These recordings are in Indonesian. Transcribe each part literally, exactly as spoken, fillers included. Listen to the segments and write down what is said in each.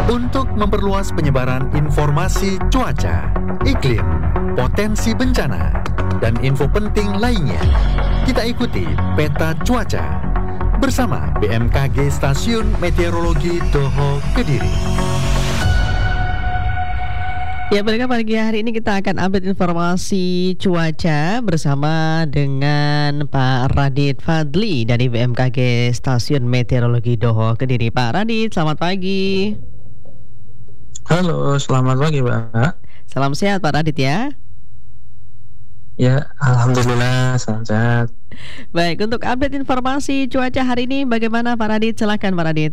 Untuk memperluas penyebaran informasi cuaca, iklim, potensi bencana, dan info penting lainnya, kita ikuti Peta Cuaca bersama B M K G Stasiun Meteorologi Toho Kediri. Ya, baiklah, pagi hari ini kita akan update informasi cuaca bersama dengan Pak Radit Fadli dari B M K G Stasiun Meteorologi Toho Kediri. Pak Radit, selamat pagi. Halo, selamat pagi, Mbak. Salam sehat, Pak Radit ya. Ya, alhamdulillah salam sehat. Baik, untuk update informasi cuaca hari ini bagaimana Pak Radit? Silakan Pak Radit.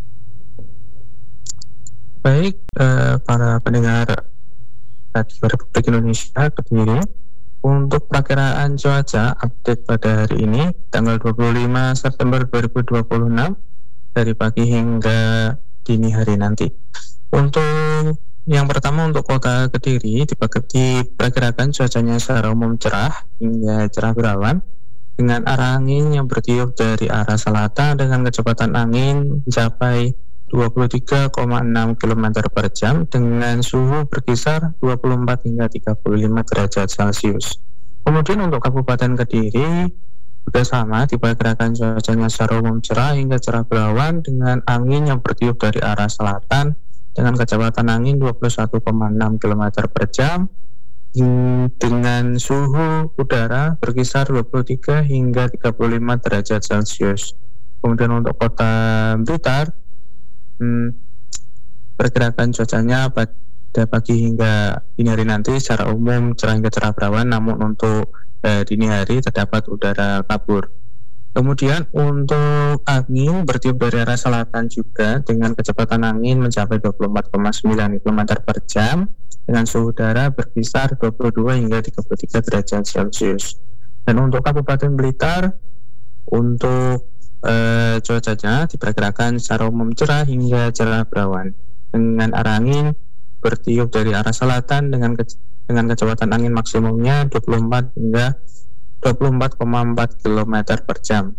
Baik, eh, para pendengar Radio Republik Indonesia Kediri, untuk perakiraan cuaca update pada hari ini tanggal dua puluh lima September dua ribu dua puluh enam dari pagi hingga dini hari nanti. Untuk yang pertama, untuk kota Kediri diperkirakan cuacanya secara umum cerah hingga cerah berawan dengan arah angin yang bertiup dari arah selatan dengan kecepatan angin mencapai dua puluh tiga koma enam kilometer per jam dengan suhu berkisar dua puluh empat hingga tiga puluh lima derajat Celcius. Kemudian untuk Kabupaten Kediri juga sama, diperkirakan cuacanya secara umum cerah hingga cerah berawan dengan angin yang bertiup dari arah selatan dengan kecepatan angin dua puluh satu koma enam kilometer per jam dengan suhu udara berkisar dua puluh tiga hingga tiga puluh lima derajat Celcius. Kemudian untuk Kota Blitar, Hmm, pergerakan cuacanya pada pagi hingga dini hari nanti secara umum cerah hingga cerah berawan, namun untuk eh, dini hari terdapat udara kabur. Kemudian untuk angin bertiup dari arah selatan juga dengan kecepatan angin mencapai dua puluh empat koma sembilan kilometer per jam dengan suhu udara berkisar dua puluh dua hingga tiga puluh tiga derajat Celcius. Dan untuk Kabupaten Blitar, untuk Uh, cuacanya diperkirakan secara umum cerah hingga cerah berawan dengan arah angin bertiup dari arah selatan dengan ke- dengan kecepatan angin maksimumnya dua puluh empat hingga dua puluh empat koma empat kilometer per jam.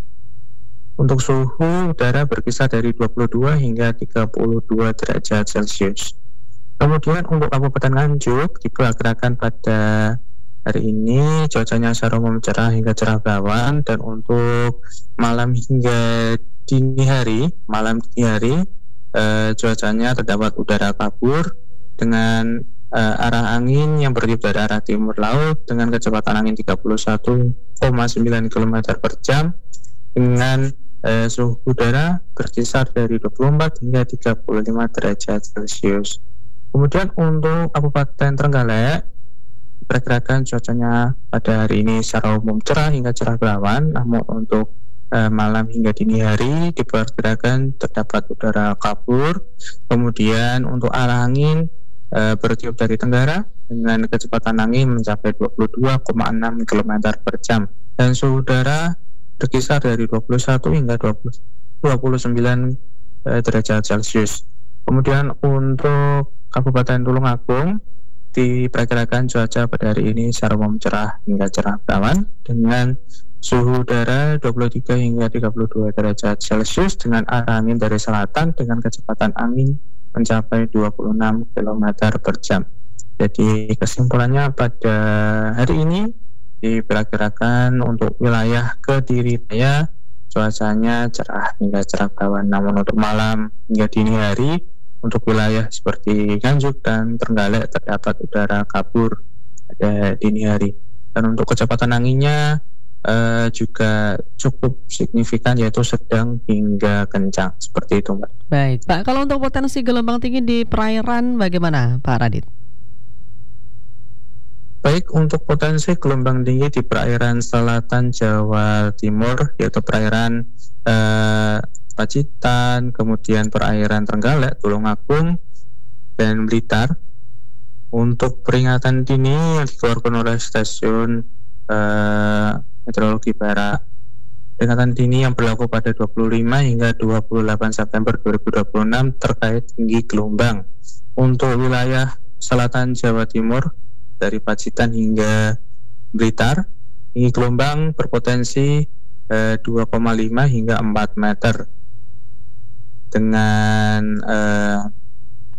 Untuk suhu udara berkisar dari dua puluh dua hingga tiga puluh dua derajat Celcius. Kemudian untuk Kabupaten Nganjuk diperkirakan pada hari ini cuacanya secara umum cerah hingga cerah berawan, dan untuk malam hingga dini hari, malam dini hari eh, cuacanya terdapat udara kabur dengan eh, arah angin yang bertiup dari arah timur laut dengan kecepatan angin tiga puluh satu koma sembilan kilometer per jam dengan eh, suhu udara berkisar dari dua puluh empat hingga tiga puluh lima derajat Celcius. Kemudian untuk Kabupaten Trenggalek, pergerakan cuacanya pada hari ini secara umum cerah hingga cerah berawan, namun untuk eh, malam hingga dini hari diperkirakan terdapat udara kabur. Kemudian untuk arah angin eh, bertiup dari tenggara dengan kecepatan angin mencapai dua puluh dua koma enam kilometer per jam dan suhu udara berkisar dari dua puluh satu hingga dua puluh sembilan eh, derajat Celcius. Kemudian untuk Kabupaten Tulungagung diperkirakan cuaca pada hari ini secara umum cerah hingga cerah berawan dengan suhu udara dua puluh tiga hingga tiga puluh dua derajat Celcius dengan arah angin dari selatan dengan kecepatan angin mencapai dua puluh enam kilometer per jam. Jadi kesimpulannya pada hari ini diperkirakan untuk wilayah Kediri Raya cuacanya cerah hingga cerah berawan, namun untuk malam hingga dini hari untuk wilayah seperti Nganjuk dan Trenggalek terdapat udara kabur pada dini hari. Dan untuk kecepatan anginnya eh, juga cukup signifikan, yaitu sedang hingga kencang. Seperti itu, Mbak. Baik, Pak. Kalau untuk potensi gelombang tinggi di perairan bagaimana, Pak Radit? Baik, untuk potensi gelombang tinggi di perairan selatan Jawa Timur, yaitu perairan eh, Pacitan, kemudian perairan Trenggalek, Tulungagung, dan Blitar. Untuk peringatan dini yang dikeluarkan oleh stasiun eh, meteorologi Barat, peringatan dini yang berlaku pada dua puluh lima hingga dua puluh delapan September dua ribu dua puluh enam terkait tinggi gelombang. Untuk wilayah selatan Jawa Timur dari Pacitan hingga Blitar, tinggi gelombang berpotensi eh, dua koma lima hingga empat meter dengan eh,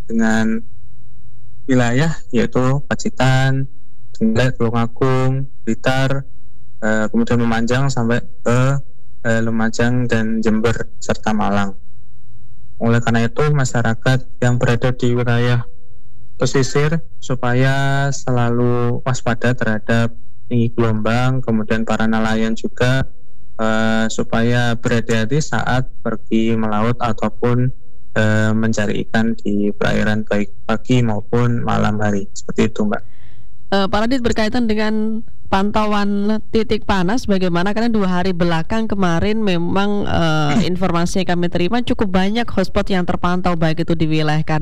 dengan wilayah yaitu Pacitan, Trenggalek, Tulungagung, Blitar, eh, kemudian memanjang sampai ke eh, Lumajang dan Jember serta Malang. Oleh karena itu masyarakat yang berada di wilayah pesisir supaya selalu waspada terhadap tinggi gelombang, kemudian para nelayan juga uh, supaya berhati-hati saat pergi melaut ataupun uh, mencari ikan di perairan baik pagi maupun malam hari. Seperti itu, Mbak. Uh, Pak Radit, berkaitan dengan pantauan titik panas bagaimana, karena dua hari belakang kemarin memang uh, informasi yang kami terima cukup banyak hotspot yang terpantau baik itu di wilayah Karir